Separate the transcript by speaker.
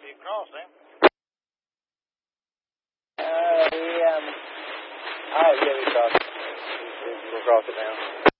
Speaker 1: You cross him?
Speaker 2: Oh, yeah, we crossed. We'll cross it now.